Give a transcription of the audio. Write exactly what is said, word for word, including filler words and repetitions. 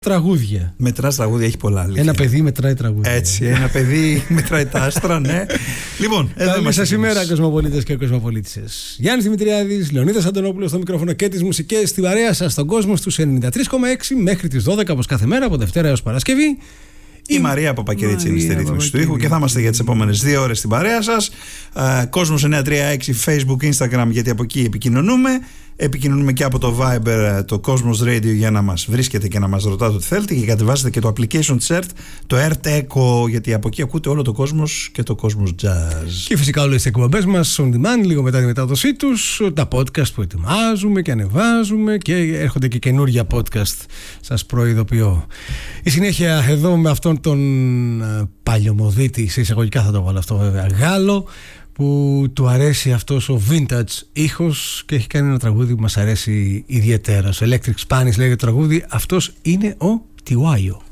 Τραγούδια. Μετράς τραγούδια, έχει πολλά. Αλήθεια. Ένα παιδί μετράει τραγούδια. Έτσι, ένα παιδί μετράει τα άστρα, ναι. Λοιπόν, εδώ καλή είμαστε. σας ημέρα, κοσμοπολίτες και κοσμοπολίτησες. Γιάννης Δημητριάδης, Λεωνίδας Αντωνόπουλος στο μικρόφωνο και τις μουσικές στην παρέα σας στον κόσμο στους ενενήντα τρία κόμμα έξι μέχρι τις δώδεκα όπως κάθε μέρα από Δευτέρα έως Παρασκευή. Η, η Μαρία Παπακερίτσι είναι στη ρύθμιση του ήχου και θα είμαστε για τις επόμενες δύο ώρες στην παρέα σας. Uh, Κόσμος εννιακόσια τριάντα έξι, Facebook, Instagram, γιατί από εκεί επικοινωνούμε. Επικοινωνούμε και από το Viber, το Cosmos Radio, για να μας βρίσκετε και να μας ρωτάτε ό,τι θέλετε, και κατεβάζετε και το application της ΕΡΤ, το ΕΡΤ Echo, γιατί από εκεί ακούτε όλο το Cosmos και το Cosmos Jazz. Και φυσικά όλες τις εκπομπές μας on demand, λίγο μετά τη μετάδοσή τους, τα podcast που ετοιμάζουμε και ανεβάζουμε, και έρχονται και καινούργια podcast, σας προειδοποιώ. Η συνέχεια εδώ με αυτόν τον παλιωμοδίτη, σε εισαγωγικά θα το βάλω αυτό βέβαια, Γάλλο, που του αρέσει αυτός ο vintage ήχος και έχει κάνει ένα τραγούδι που μας αρέσει ιδιαίτερα. Electric Spanish λέγεται το τραγούδι. Αυτός είναι ο Τιουάιο.